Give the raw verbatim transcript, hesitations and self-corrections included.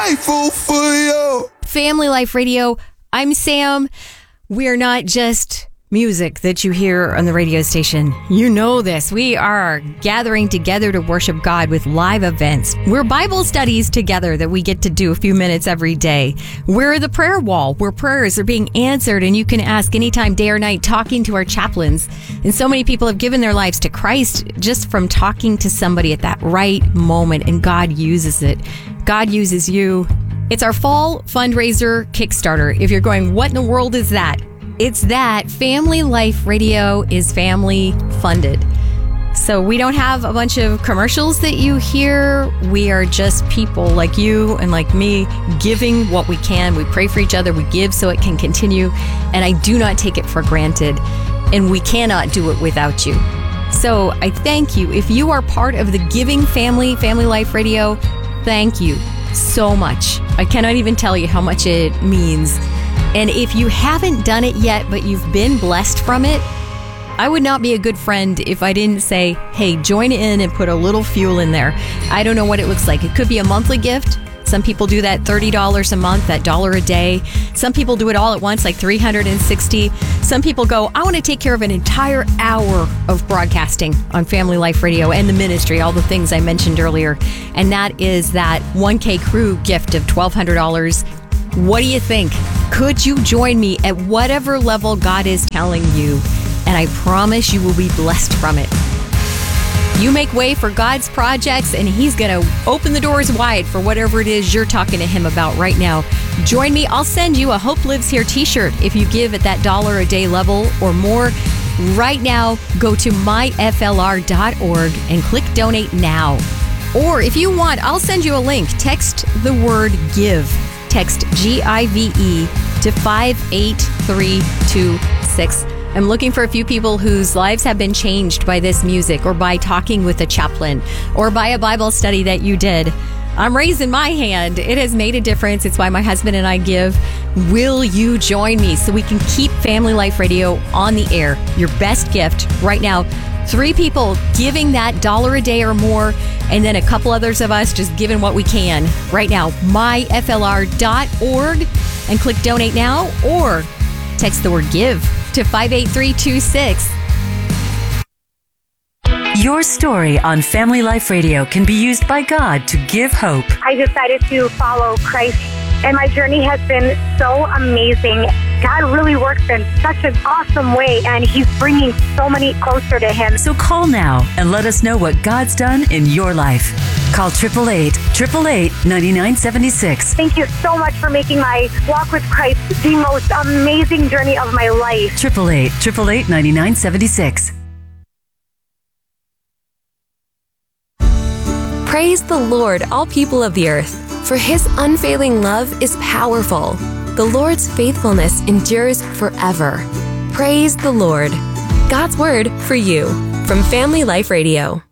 grateful for you. Family Life Radio. I'm Sam. We're not just music that you hear on the radio station. You know this. We are gathering together to worship God with live events. We're Bible studies together that we get to do a few minutes every day. We're the prayer wall where prayers are being answered and you can ask anytime, day or night, talking to our chaplains. And so many people have given their lives to Christ just from talking to somebody at that right moment, and God uses it. God uses you. It's our fall fundraiser Kickstarter. If you're going, what in the world is that? It's that Family Life Radio is family funded. So we don't have a bunch of commercials that you hear. We are just people like you and like me giving what we can. We pray for each other. We give so it can continue. And I do not take it for granted. And we cannot do it without you. So I thank you. If you are part of the giving family, Family Life Radio, thank you so much. I cannot even tell you how much it means. And if you haven't done it yet, but you've been blessed from it, I would not be a good friend if I didn't say, hey, join in and put a little fuel in there. I don't know what it looks like. It could be a monthly gift. Some people do that thirty dollars a month, that dollar a day. Some people do it all at once, like three hundred sixty. Some people go, I want to take care of an entire hour of broadcasting on Family Life Radio and the ministry, all the things I mentioned earlier. And that is that one K crew gift of twelve hundred dollars. What do you think? Could you join me at whatever level God is telling you? And I promise you will be blessed from it. You make way for God's projects, and He's going to open the doors wide for whatever it is you're talking to Him about right now. Join me. I'll send you a Hope Lives Here t-shirt if you give at that dollar a day level or more. Right now, go to my f l r dot org and click donate now. Or if you want, I'll send you a link. Text the word give. Text G I V E to five eight three two six. I'm looking for a few people whose lives have been changed by this music or by talking with a chaplain or by a Bible study that you did. I'm raising my hand. It has made a difference. It's why my husband and I give. Will you join me so we can keep Family Life Radio on the air? Your best gift right now. Three people giving that dollar a day or more, and then a couple others of us just giving what we can right now. my f l r dot org and click donate now, or text the word give to five eight three two six. Your story on Family Life Radio can be used by God to give hope. I decided to follow Christ, and my journey has been so amazing. God really works in such an awesome way, and He's bringing so many closer to Him. So call now and let us know what God's done in your life. Call eight eight eight, eight eight eight, nine nine seven six. Thank you so much for making my walk with Christ the most amazing journey of my life. eight eight eight, eight eight eight, nine nine seven six. Praise the Lord, all people of the earth, for His unfailing love is powerful. The Lord's faithfulness endures forever. Praise the Lord. God's word for you from Family Life Radio.